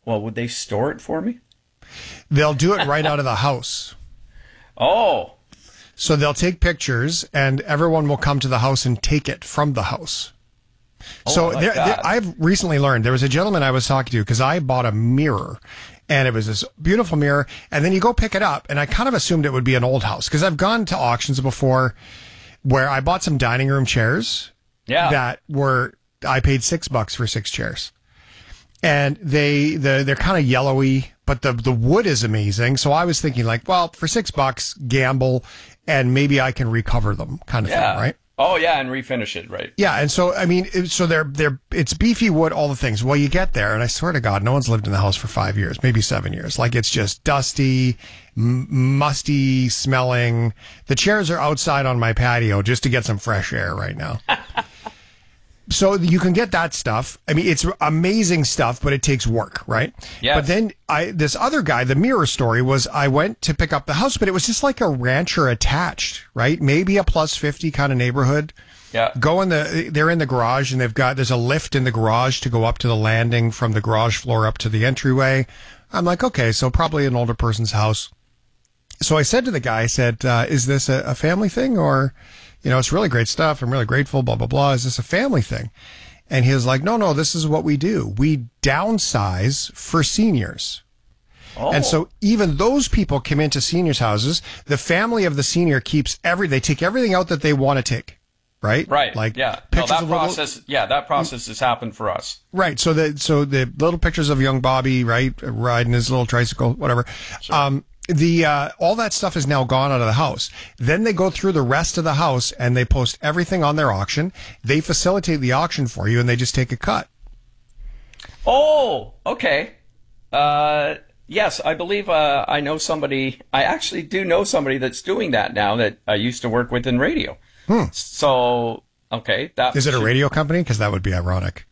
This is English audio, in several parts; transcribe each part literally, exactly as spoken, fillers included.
Well, would they store it for me? They'll do it right out of the house. Oh. So they'll take pictures, and everyone will come to the house and take it from the house. Oh, so I like there, there, that. I've recently learned, there was a gentleman I was talking to because I bought a mirror, and it was this beautiful mirror, and then you go pick it up, and I kind of assumed it would be an old house because I've gone to auctions before where I bought some dining room chairs Yeah. that were, I paid six bucks for six chairs. And they, the, they're kind of yellowy, but the, the wood is amazing. So I was thinking like, well, for six bucks, gamble, and maybe I can recover them kind of Yeah. thing, right? Oh, yeah, and refinish it, right? Yeah, and so I mean, it- so they're they're it's beefy wood, all the things. Well, you get there, and I swear to God, no one's lived in the house for five years, maybe seven years. Like it's just dusty, m- musty smelling. The chairs are outside on my patio just to get some fresh air right now. So you can get that stuff. I mean, it's amazing stuff, but it takes work, right? Yes. But then I, this other guy, the mirror story was I went to pick up the house, but it was just like a rancher attached, right? Maybe a plus fifty kind of neighborhood. Yeah. Go in the, they're in the garage and they've got, there's a lift in the garage to go up to the landing from the garage floor up to the entryway. I'm like, okay, so probably an older person's house. So I said to the guy, I said, uh, is this a, a family thing or, you know, it's really great stuff. I'm really grateful, blah, blah, blah. Is this a family thing? And he was like, no, no, this is what we do. We downsize for seniors. Oh. And so even those people come into seniors' houses. The family of the senior keeps every, they take everything out that they want to take. Right? Right. Like, yeah. No, pictures that of little- process, yeah, that process has happened for us. Right. So the so the little pictures of young Bobby, right, riding his little tricycle, whatever. Sure. Um, the uh, all that stuff is now gone out of the house. Then they go through the rest of the house and they post everything on their auction. They facilitate the auction for you, and they just take a cut. Oh, okay. Uh, yes, I believe uh, I know somebody. I actually do know somebody that's doing that now that I used to work with in radio. Hmm. So, okay, that Is it a should- radio company? Because that would be ironic.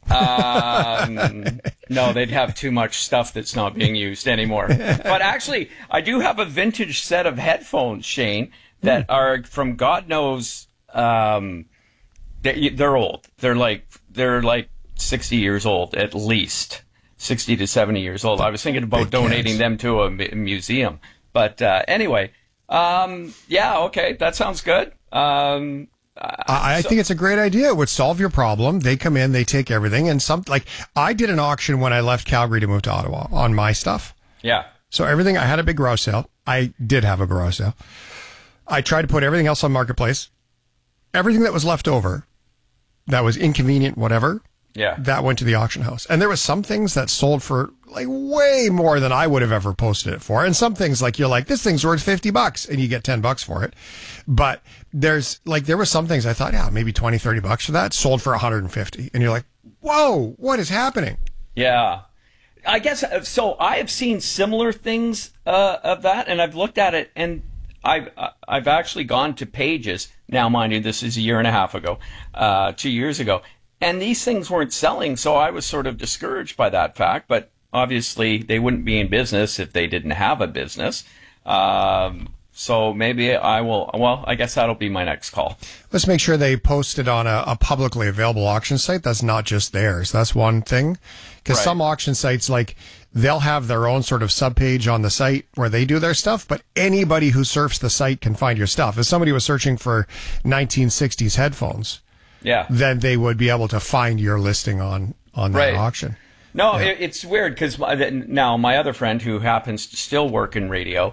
Um, no, they'd have too much stuff that's not being used anymore. But actually, I do have a vintage set of headphones, Shane, that are from God knows. Um, they, they're old. They're like they're like sixty years old at least, sixty to seventy years old. I was thinking about Big donating kids. them to a mu- museum. But uh, anyway, um, yeah, okay, that sounds good. Um, I, I think it's a great idea. It would solve your problem. They come in, they take everything, and some like I did an auction when I left Calgary to move to Ottawa on my stuff. yeah. So everything, I had a big garage sale. I did have a garage sale. I tried to put everything else on Marketplace. Everything that was left over, that was inconvenient, whatever, Yeah. that went to the auction house. And there was some things that sold for like way more than I would have ever posted it for. And some things like you're like, this thing's worth fifty bucks and you get ten bucks for it. But there's like, there were some things I thought, yeah, maybe twenty, thirty bucks for that sold for one hundred fifty. And you're like, whoa, what is happening? Yeah. I guess uh, so. I have seen similar things uh, of that, and I've looked at it, and I've uh, I've actually gone to pages now. Mind you, this is a year and a half ago, uh, two years ago, and these things weren't selling. So I was sort of discouraged by that fact. But obviously, they wouldn't be in business if they didn't have a business. Um, so maybe I will. Well, I guess that'll be my next call. Let's make sure they post it on a, a publicly available auction site. That's not just theirs. That's one thing. Because Right. some auction sites, like, they'll have their own sort of subpage on the site where they do their stuff, but anybody who surfs the site can find your stuff. If somebody was searching for nineteen sixties headphones, Yeah. then they would be able to find your listing on, on that Right. auction. No, it, it's weird because now my other friend who happens to still work in radio,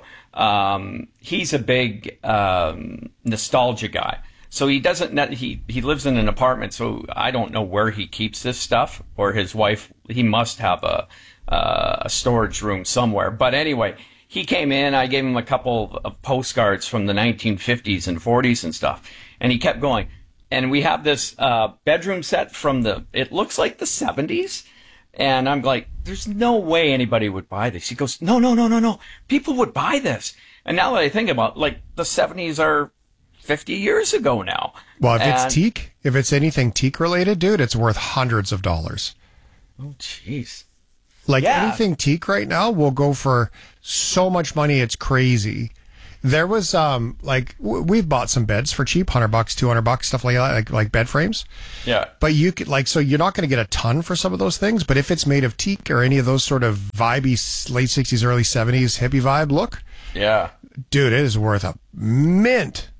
um, he's a big um, nostalgia guy. So he doesn't. ne- He he lives in an apartment, so I don't know where he keeps this stuff. Or his wife, he must have a uh, a storage room somewhere. But anyway, he came in. I gave him a couple of postcards from the nineteen fifties and forties and stuff, and he kept going. And we have this uh, bedroom set from the. It looks like the seventies. And I'm like, there's no way anybody would buy this. He goes, no, no, no, no, no. People would buy this. And now that I think about it, like, the seventies are fifty years ago now. Well, if And- it's teak, if it's anything teak related, dude, it's worth hundreds of dollars. Oh, jeez. Like Yeah. anything teak right now will go for so much money. It's crazy. There was um like w- we've bought some beds for cheap, hundred bucks, two hundred bucks, stuff like that, like like bed frames. Yeah. But you could like so you're not going to get a ton for some of those things. But if it's made of teak or any of those sort of vibey late sixties, early seventies hippie vibe look, yeah, dude, it is worth a mint.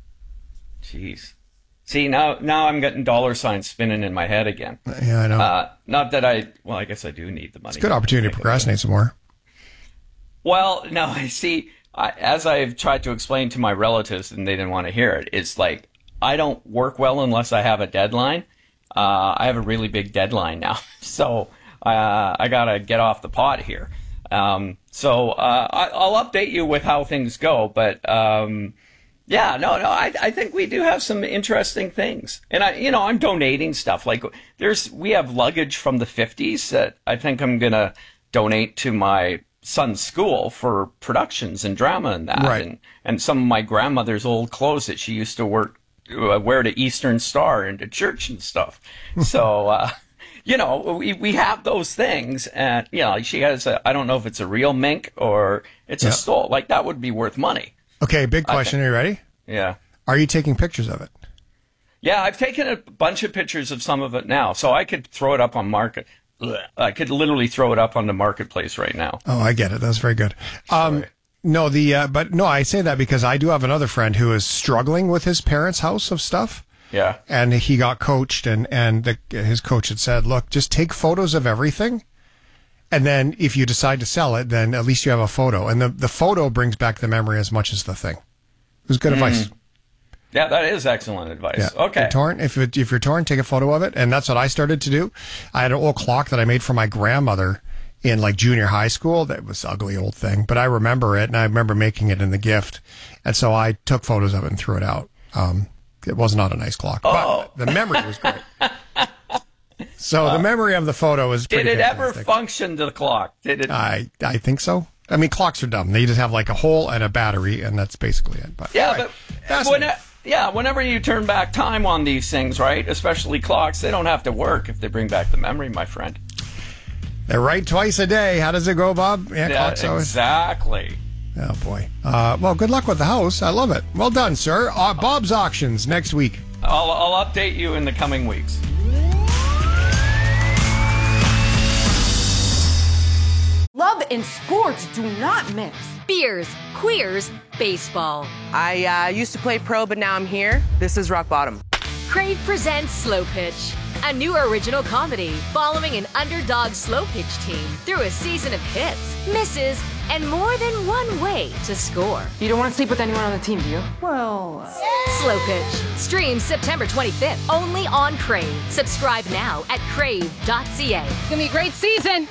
Jeez. See, now now I'm getting dollar signs spinning in my head again. Yeah, I know. Uh, not that I, well, I guess I do need the money. It's a good opportunity to procrastinate some more. Well, no, I see, I, as I've tried to explain to my relatives and they didn't want to hear it, it's like, I don't work well unless I have a deadline. Uh, I have a really big deadline now. So uh, I got to get off the pot here. Um, so uh, I, I'll update you with how things go, but... Um, Yeah, no, no, I, I think we do have some interesting things. And I, you know, I'm donating stuff. Like there's, we have luggage from the fifties that I think I'm going to donate to my son's school for productions and drama and that. Right. And, and some of my grandmother's old clothes that she used to work, uh, wear to Eastern Star and to church and stuff. So, uh, you know, we, we have those things and, you know, she has a, I don't know if it's a real mink or it's yeah. a stole. Like that would be worth money. Okay, big question. Are you ready? Yeah. Are you taking pictures of it? Yeah, I've taken a bunch of pictures of some of it now, so I could throw it up on market. I could literally throw it up on the marketplace right now. Oh, I get it. That's very good. Um, no, the uh, but no, I say that because I do have another friend who is struggling with his parents' house of stuff. Yeah. And he got coached, and and the, his coach had said, "Look, just take photos of everything, and then if you decide to sell it, then at least you have a photo, and the the photo brings back the memory as much as the thing." It was good mm. advice. Yeah, that is excellent advice. Yeah. Okay. If you're torn, if, it, if you're torn, take a photo of it. And that's what I started to do. I had an old clock that I made for my grandmother in like junior high school. That was an ugly old thing, but I remember it, and I remember making it in the gift. And so I took photos of it and threw it out. Um, it was not a nice clock, oh. but the memory was great. So uh, the memory of the photo is pretty Did it fantastic. ever function, the clock? Did it? I, I think so. I mean, clocks are dumb. They just have like a hole and a battery, and that's basically it. But yeah, right. but when, yeah, whenever you turn back time on these things, right, especially clocks, they don't have to work if they bring back the memory, my friend. They're right twice a day. How does it go, Bob? Yeah, yeah clocks always. Exactly. Oh, boy. Uh, well, good luck with the house. I love it. Well done, sir. Uh, Bob's Auctions next week. I'll, I'll update you in the coming weeks. Love and sports do not mix. Beers, queers, baseball. I uh, used to play pro, but now I'm here. This is rock bottom. Crave presents Slow Pitch, a new original comedy following an underdog slow pitch team through a season of hits, misses, and more than one way to score. You don't want to sleep with anyone on the team, do you? Well... Uh... Slow Pitch. Streams September twenty-fifth, only on Crave. Subscribe now at crave dot c a. It's going to be a great season.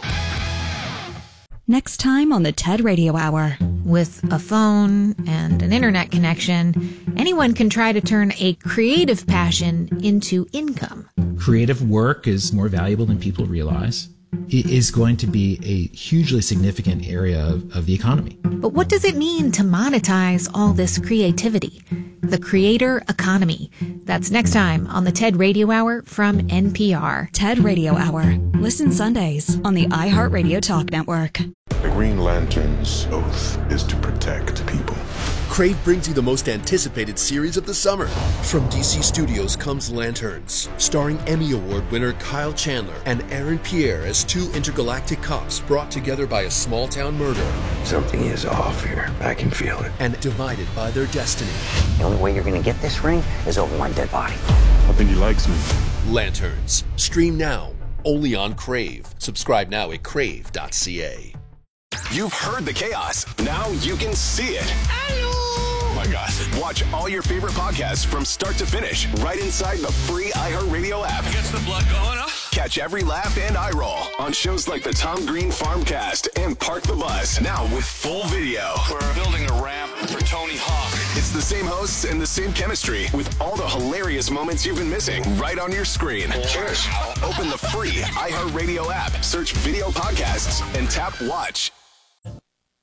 Next time on the TED Radio Hour. With a phone and an internet connection, anyone can try to turn a creative passion into income. Creative work is more valuable than people realize. It is going to be a hugely significant area of, of the economy. But what does it mean to monetize all this creativity? The creator economy. That's next time on the TED Radio Hour from N P R. TED Radio Hour. Listen Sundays on the iHeartRadio Talk Network. The Green Lantern's oath is to protect people. Crave brings you the most anticipated series of the summer. From D C Studios comes Lanterns, starring Emmy Award winner Kyle Chandler and Aaron Pierre as two intergalactic cops brought together by a small-town murder. Something is off here. I can feel it. And divided by their destiny. The only way you're going to get this ring is over my dead body. I think he likes me. Lanterns. Stream now. Only on Crave. Subscribe now at crave dot c a. You've heard the chaos. Now you can see it. Oh my gosh. Watch all your favorite podcasts from start to finish right inside the free iHeartRadio app. Gets the blood going, huh? Catch every laugh and eye roll on shows like the Tom Green Farmcast and Park the Bus. Now with full video. We're building a ramp for Tony Hawk. It's the same hosts and the same chemistry with all the hilarious moments you've been missing right on your screen. Cheers. Open the free iHeartRadio app, search video podcasts, and tap watch.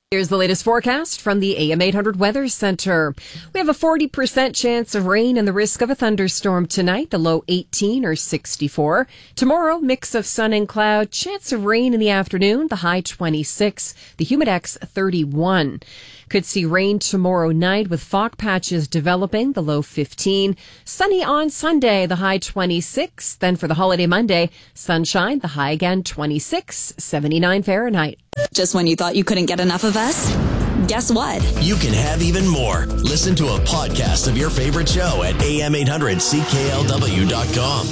Here's the latest forecast from the A M eight hundred Weather Center. We have a forty percent chance of rain and the risk of a thunderstorm tonight, the low eighteen or sixty-four. Tomorrow, mix of sun and cloud, chance of rain in the afternoon, the high twenty-six, the humidex thirty-one. Could see rain tomorrow night with fog patches developing, the low fifteen. Sunny on Sunday, the high twenty-six. Then for the holiday Monday, sunshine, the high again twenty-six, seventy-nine Fahrenheit. Just when you thought you couldn't get enough of us? Guess what? You can have even more. Listen to a podcast of your favorite show at A M eight hundred C K L W dot com.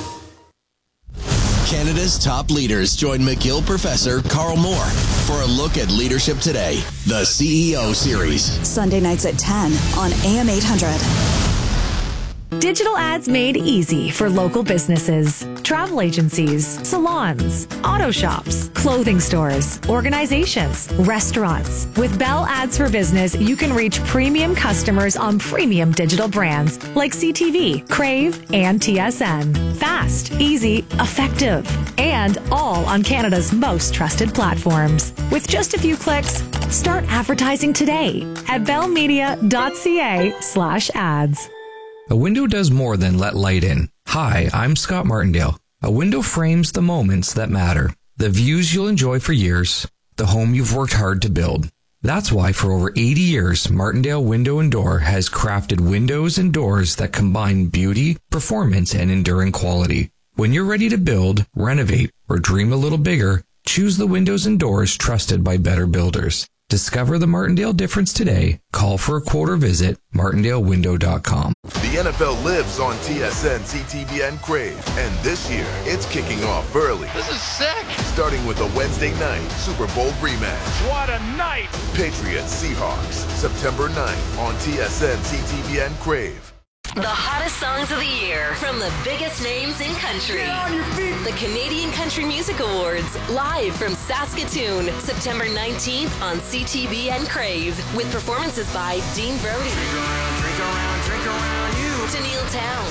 Canada's top leaders join McGill professor Carl Moore for a look at leadership today, the C E O series. Sunday nights at ten on A M eight hundred. Digital ads made easy for local businesses, travel agencies, salons, auto shops, clothing stores, organizations, restaurants. With Bell Ads for Business, you can reach premium customers on premium digital brands like C T V, Crave, and T S N. Fast, easy, effective, and all on Canada's most trusted platforms. With just a few clicks, start advertising today at bellmedia.ca slash ads. A window does more than let light in. Hi, I'm Scott Martindale. A window frames the moments that matter, the views you'll enjoy for years, the home you've worked hard to build. That's why for over eighty years, Martindale Window and Door has crafted windows and doors that combine beauty, performance, and enduring quality. When you're ready to build, renovate, or dream a little bigger, choose the windows and doors trusted by better builders. Discover the Martindale difference today. Call for a quote or visit martindale window dot com. The N F L lives on T S N, C T V, and Crave. And this year, it's kicking off early. This is sick. Starting with a Wednesday night Super Bowl rematch. What a night. Patriots Seahawks, September ninth on T S N, C T V, and Crave. The hottest songs of the year from the biggest names in country. Get on your feet. The Canadian Country Music Awards, live from Saskatoon, September nineteenth on C T V and Crave, with performances by Dean Brody, Drink around, drink around, drink around you. Tennille Towns,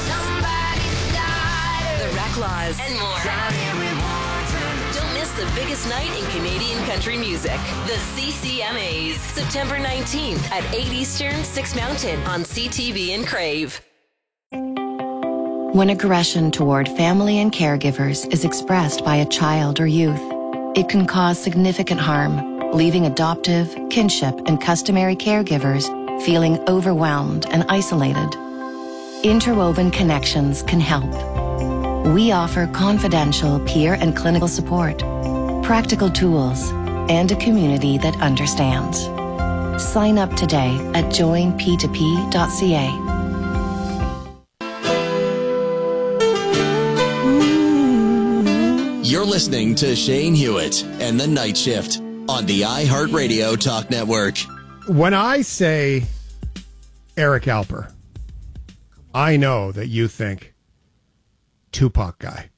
The Reclaws, and more. Don't miss the biggest night in Canadian country music. The C C M As, September nineteenth at eight Eastern, six Mountain on C T V and Crave. When aggression toward family and caregivers is expressed by a child or youth, it can cause significant harm, leaving adoptive, kinship, and customary caregivers feeling overwhelmed and isolated. Interwoven Connections can help. We offer confidential peer and clinical support, practical tools, and a community that understands. Sign up today at join p two p dot c a. You're listening to Shane Hewitt and The Night Shift on the iHeartRadio Talk Network. When I say Eric Alper, I know that you think Tupac guy.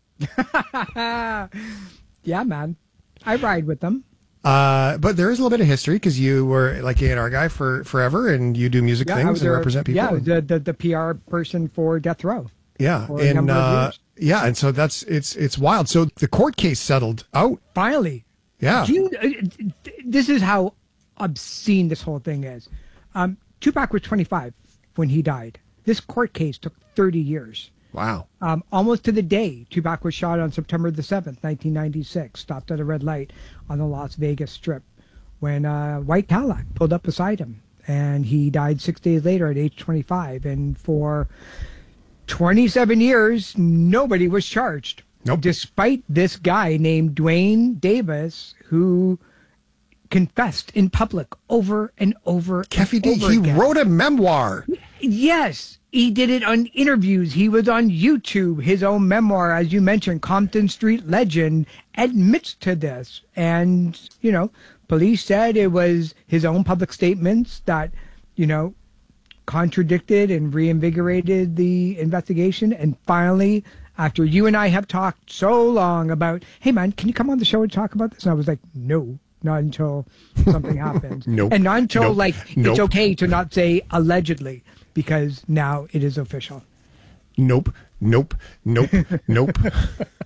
Yeah, man. I ride with them. Uh, but there is a little bit of history because you were like A and R guy for forever and you do music yeah, things and a, represent people. Yeah, the, the, the P R person for Death Row. Yeah, and uh, yeah, and so that's it's it's wild. So the court case settled out finally. Yeah, Do you, uh, this is how obscene this whole thing is. Um, Tupac was twenty-five when he died. This court case took thirty years. Wow. Um, almost to the day, Tupac was shot on September the seventh, nineteen ninety-six. Stopped at a red light on the Las Vegas Strip when a white Cadillac pulled up beside him, and he died six days later at age twenty-five. And for twenty-seven years, nobody was charged. Nope. Despite this guy named Dwayne Davis, who confessed in public over and over Keffy and D, over he again. wrote a memoir. Yes, he did it on interviews. He was on YouTube. His own memoir, as you mentioned, Compton Street Legend, admits to this. And, you know, police said it was his own public statements that, you know, contradicted and reinvigorated the investigation. And finally, after you and I have talked so long about, hey, man, can you come on the show and talk about this? And I was like, no, not until something happens. Nope. And not until, Nope. like, Nope. it's okay to not say allegedly, because now it is official. Nope, nope, nope, nope.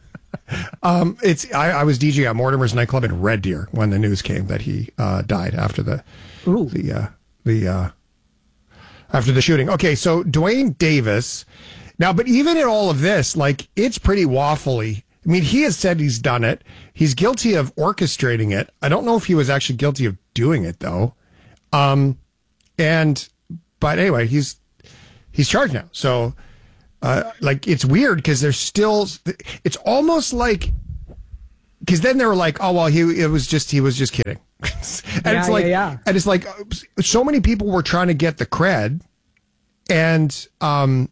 um, it's I, I was DJing at Mortimer's nightclub in Red Deer when the news came that he uh, died after the Ooh. the uh, the uh, after the shooting. Okay, so Dwayne Davis. Now, but even in all of this, like, it's pretty waffly. I mean, he has said he's done it. He's guilty of orchestrating it. I don't know if he was actually guilty of doing it, though. Um, and, but anyway, he's, he's charged now. So, uh, like, it's weird because there's still, it's almost like, because then they were like, oh, well, he, it was just, he was just kidding. and yeah, it's like, yeah, yeah. and it's like, so many people were trying to get the cred and, um,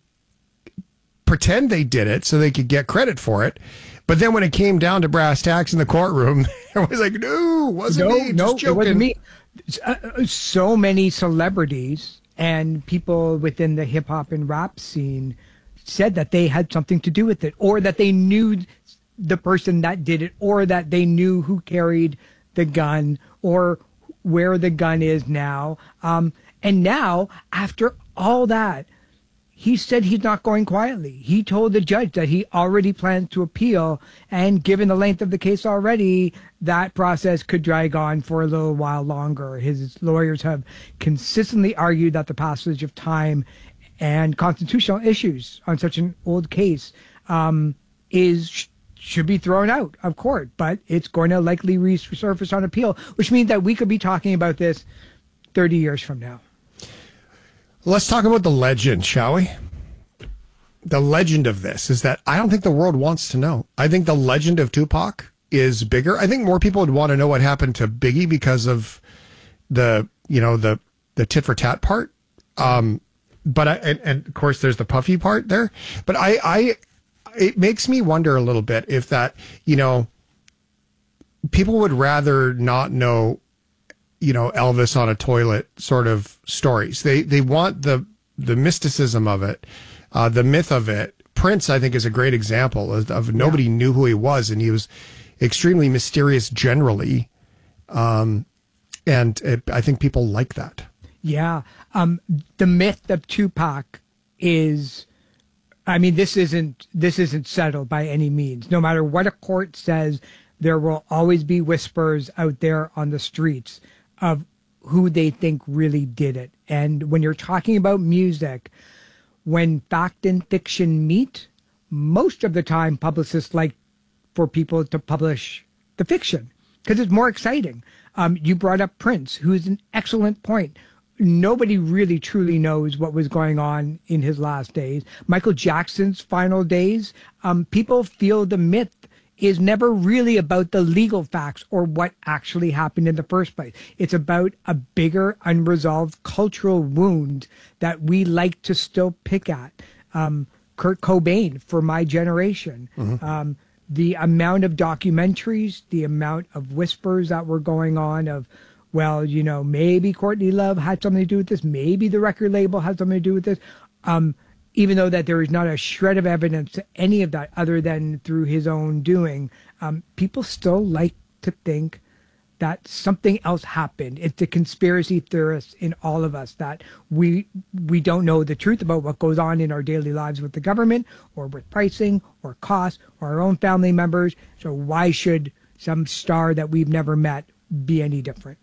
pretend they did it so they could get credit for it. But then when it came down to brass tacks in the courtroom, it was like, no, it wasn't no, me. No, just it wasn't joking. me. Uh, so many celebrities and people within the hip hop and rap scene said that they had something to do with it, or that they knew the person that did it, or that they knew who carried the gun, or where the gun is now. Um, and now, after all that, he said he's not going quietly. He told the judge that he already plans to appeal, and given the length of the case already, that process could drag on for a little while longer. His lawyers have consistently argued that the passage of time and constitutional issues on such an old case um, is should be thrown out of court, but it's going to likely resurface on appeal, which means that we could be talking about this thirty years from now. Let's talk about the legend, shall we? The legend of this is that I don't think the world wants to know. I think the legend of Tupac is bigger. I think more people would want to know what happened to Biggie because of the, you know, the, the tit for tat part. Um, but I, and, and of course there's the Puffy part there, but I, I, it makes me wonder a little bit if that, you know, people would rather not know, you know, Elvis on a toilet sort of stories. They they want the the mysticism of it, uh, the myth of it. Prince, I think, is a great example of, of nobody yeah. knew who he was, and he was extremely mysterious generally. Um, and it, I think people like that. Yeah. Um, the myth of Tupac is, I mean, this isn't this isn't settled by any means. No matter what a court says, there will always be whispers out there on the streets of who they think really did it. And when you're talking about music, when fact and fiction meet, most of the time publicists like for people to publish the fiction because it's more exciting. Um, you brought up Prince, who's an excellent point. Nobody really truly knows what was going on in his last days. Michael Jackson's final days, um, people feel the myth is never really about the legal facts or what actually happened in the first place. It's about a bigger unresolved cultural wound that we like to still pick at. Um, Kurt Cobain, for my generation, mm-hmm. um, the amount of documentaries, the amount of whispers that were going on of, well, you know, maybe Courtney Love had something to do with this. Maybe the record label had something to do with this. Um, even though that there is not a shred of evidence to any of that other than through his own doing, um, people still like to think that something else happened. It's the conspiracy theorists in all of us that we we don't know the truth about what goes on in our daily lives with the government or with pricing or costs or our own family members. So why should some star that we've never met be any different?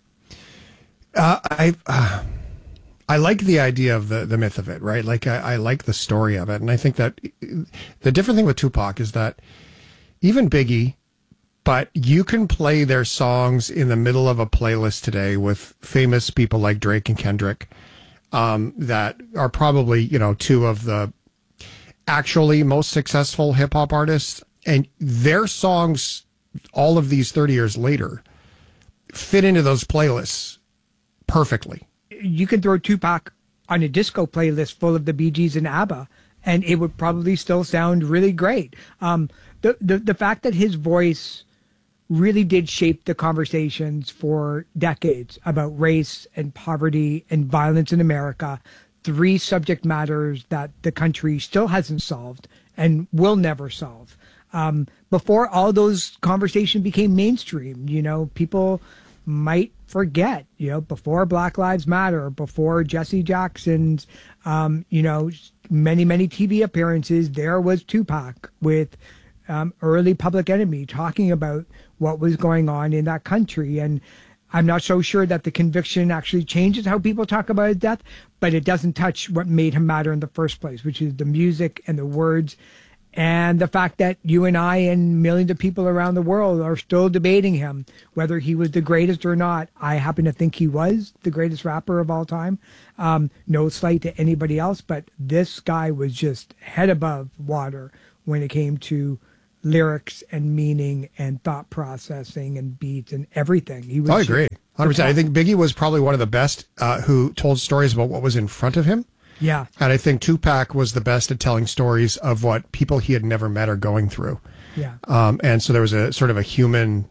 Uh, I... Uh... I like the idea of the, the myth of it, right? Like, I, I like the story of it. And I think that the different thing with Tupac is that even Biggie, but you can play their songs in the middle of a playlist today with famous people like Drake and Kendrick, um, that are probably, you know, two of the actually most successful hip hop artists. And their songs, all of these thirty years later, fit into those playlists perfectly. You can throw Tupac on a disco playlist full of the Bee Gees and ABBA, and it would probably still sound really great. Um, the, the the fact that his voice really did shape the conversations for decades about race and poverty and violence in America, three subject matters that the country still hasn't solved and will never solve. Um, before all those conversations became mainstream, you know, people might forget, you know, before Black Lives Matter, before Jesse Jackson's, um, you know, many, many T V appearances, there was Tupac with um, early Public Enemy, talking about what was going on in that country. And I'm not so sure that the conviction actually changes how people talk about his death, but it doesn't touch what made him matter in the first place, which is the music and the words and the fact that you and I and millions of people around the world are still debating him, whether he was the greatest or not. I happen to think he was the greatest rapper of all time. Um, no slight to anybody else, but this guy was just head above water when it came to lyrics and meaning and thought processing and beats and everything. He was I agree. one hundred percent. I think Biggie was probably one of the best uh, who told stories about what was in front of him. Yeah. And I think Tupac was the best at telling stories of what people he had never met are going through. Yeah. Um, and so there was a sort of a human,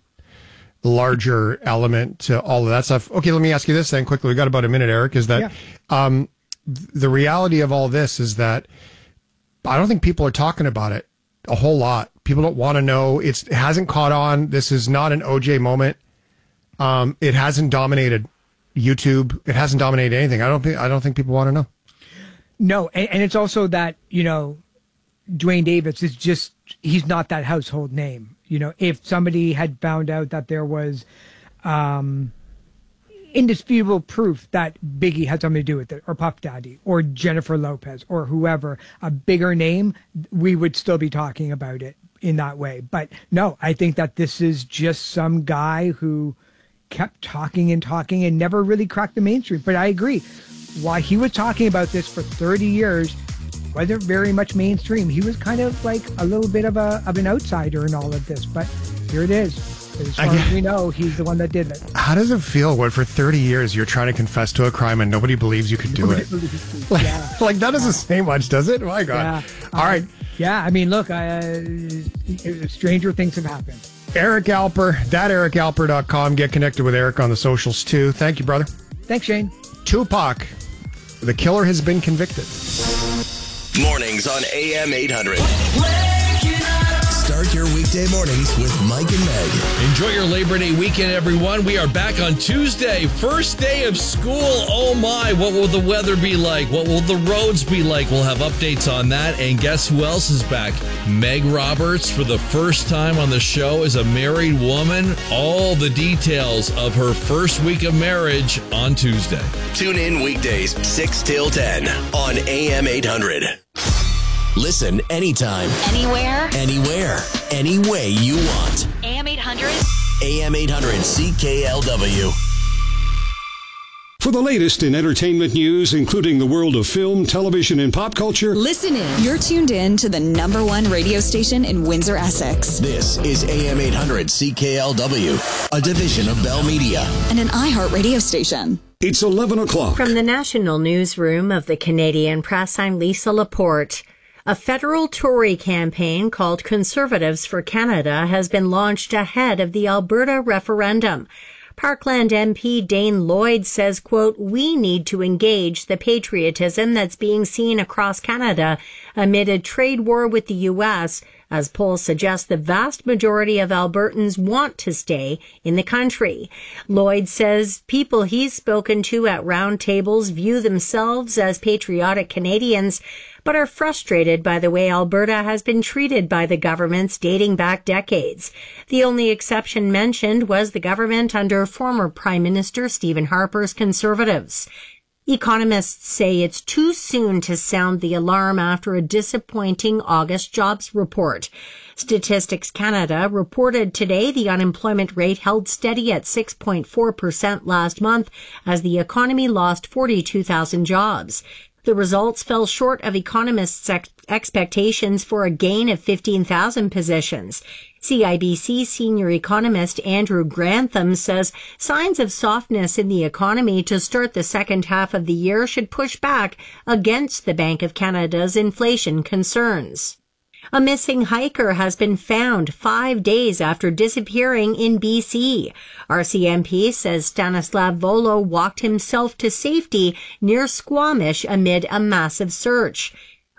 larger element to all of that stuff. Okay, let me ask you this then quickly. We got about a minute, Eric. Is that yeah. um, the reality of all this is that I don't think people are talking about it a whole lot. People don't want to know. It's, it hasn't caught on. This is not an O J moment. Um, it hasn't dominated YouTube. It hasn't dominated anything. I don't think. I don't think people want to know. No, and, and it's also that, you know, Dwayne Davis is just, he's not that household name. You know, if somebody had found out that there was um, indisputable proof that Biggie had something to do with it, or Puff Daddy, or Jennifer Lopez, or whoever, a bigger name, we would still be talking about it in that way. But no, I think that this is just some guy who kept talking and talking and never really cracked the mainstream. But I agree. While he was talking about this for thirty years, wasn't very much mainstream. He was kind of like a little bit of a of an outsider in all of this. But here it is. As far as we know, he's the one that did it. How does it feel when for thirty years you're trying to confess to a crime and nobody believes you could do Nobody it? believes Like, yeah. like that doesn't say much, does it? My God. Yeah. All right. Yeah, I mean, look, uh, stranger things have happened. Eric Alper, that eric alper dot com. Get connected with Eric on the socials too. Thank you, brother. Thanks, Shane. Tupac, the killer has been convicted. Mornings on A M eight hundred. Start your weekday mornings with Mike and Meg. Enjoy your Labor Day weekend, everyone. We are back on Tuesday, first day of school. Oh my, what will the weather be like? What will the roads be like? We'll have updates on that. And guess who else is back? Meg Roberts, for the first time on the show as a married woman. All the details of her first week of marriage on Tuesday. Tune in weekdays, six till ten on A M eight hundred. Listen anytime, Anywhere? anywhere, any way you want. A M eight hundred? A M eight hundred C K L W. For the latest in entertainment news, including the world of film, television, and pop culture, Listen in. You're tuned in to the number one radio station in Windsor, Essex. This is A M eight hundred C K L W, a division of Bell Media. And an iHeart radio station. It's eleven o'clock. From the National Newsroom of the Canadian Press, I'm Lisa Laporte. A federal Tory campaign called Conservatives for Canada has been launched ahead of the Alberta referendum. Parkland M P Dane Lloyd says, quote, "We need to engage the patriotism that's being seen across Canada amid a trade war with the U S, as polls suggest the vast majority of Albertans want to stay in the country." Lloyd says people he's spoken to at roundtables view themselves as patriotic Canadians, but are frustrated by the way Alberta has been treated by the governments dating back decades. The only exception mentioned was the government under former Prime Minister Stephen Harper's Conservatives. Economists say it's too soon to sound the alarm after a disappointing August jobs report. Statistics Canada reported today the unemployment rate held steady at six point four percent last month as the economy lost forty-two thousand jobs. The results fell short of economists' ex- expectations for a gain of fifteen thousand positions. C I B C senior economist Andrew Grantham says signs of softness in the economy to start the second half of the year should push back against the Bank of Canada's inflation concerns. A missing hiker has been found five days after disappearing in B C. R C M P says Stanislav Volo walked himself to safety near Squamish amid a massive search.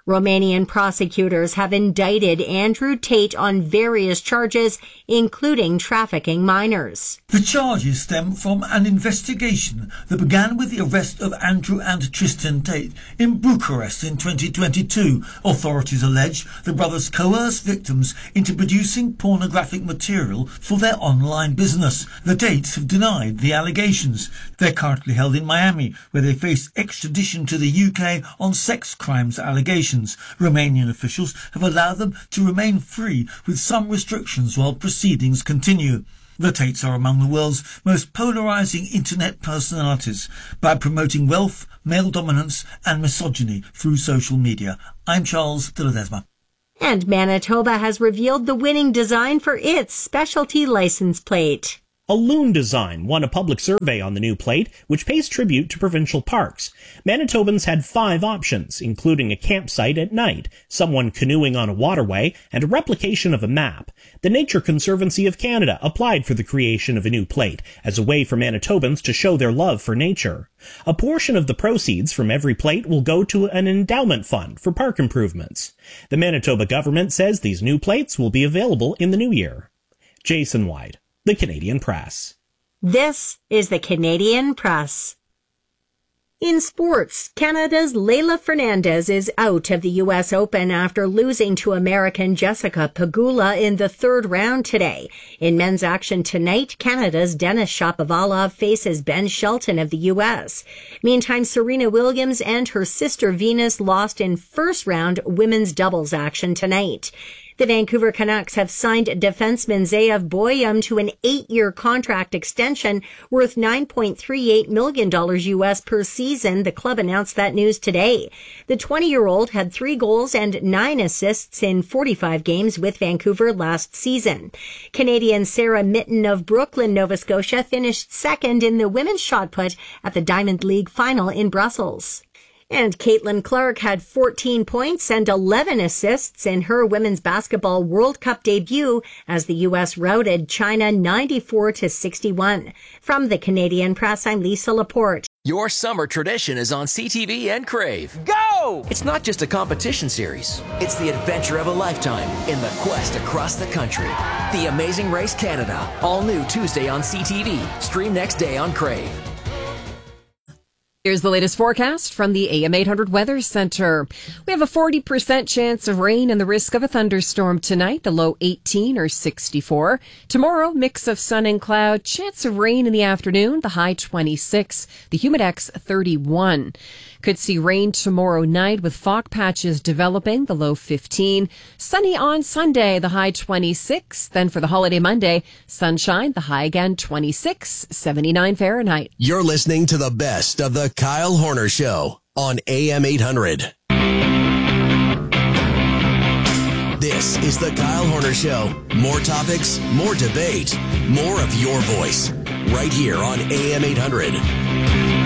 Romanian prosecutors have indicted Andrew Tate on various charges, including trafficking minors. The charges stem from an investigation that began with the arrest of Andrew and Tristan Tate in Bucharest in twenty twenty-two. Authorities allege the brothers coerced victims into producing pornographic material for their online business. The Tates have denied the allegations. They're currently held in Miami, where they face extradition to the U K on sex crimes allegations. Romanian officials have allowed them to remain free with some restrictions while proceedings continue. The Tates are among the world's most polarizing internet personalities by promoting wealth, male dominance and misogyny through social media. I'm Charles de Ledesma. And Manitoba has revealed the winning design for its specialty license plate. A Loon design won a public survey on the new plate, which pays tribute to provincial parks. Manitobans had five options, including a campsite at night, someone canoeing on a waterway, and a replication of a map. The Nature Conservancy of Canada applied for the creation of a new plate as a way for Manitobans to show their love for nature. A portion of the proceeds from every plate will go to an endowment fund for park improvements. The Manitoba government says these new plates will be available in the new year. Jason White, The Canadian Press. This is the Canadian Press. In sports, Canada's Leylah Fernandez is out of the U S Open after losing to American Jessica Pegula in the third round today. In men's action tonight, Canada's Denis Shapovalov faces Ben Shelton of the U S. Meantime, Serena Williams and her sister Venus lost in first round women's doubles action tonight. The Vancouver Canucks have signed defenseman Zeev Boyum to an eight-year contract extension worth nine point three eight million dollars U S per season. The club announced that news today. The twenty-year-old had three goals and nine assists in forty-five games with Vancouver last season. Canadian Sarah Mitten of Brooklyn, Nova Scotia, finished second in the women's shot put at the Diamond League final in Brussels. And Caitlin Clark had fourteen points and eleven assists in her women's basketball World Cup debut as the U S routed China ninety-four to sixty-one. From the Canadian Press, I'm Lisa Laporte. Your summer tradition is on C T V and Crave. Go! It's not just a competition series. It's the adventure of a lifetime in the quest across the country. The Amazing Race Canada. All new Tuesday on C T V. Stream next day on Crave. Here's the latest forecast from the A M eight hundred Weather Center. We have a forty percent chance of rain and the risk of a thunderstorm tonight, the low eighteen or sixty-four. Tomorrow, mix of sun and cloud, chance of rain in the afternoon, the high twenty-six, the humidex thirty-one. Could see rain tomorrow night with fog patches developing, the low fifteen. Sunny on Sunday, the high twenty-six. Then for the holiday Monday, sunshine, the high again twenty-six, seventy-nine Fahrenheit. You're listening to the best of the Kyle Horner Show on A M eight hundred. This is the Kyle Horner Show. More topics, more debate, more of your voice. Right here on A M eight hundred.